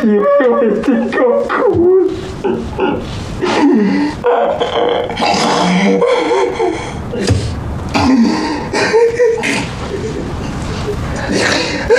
机会我一定够哭了。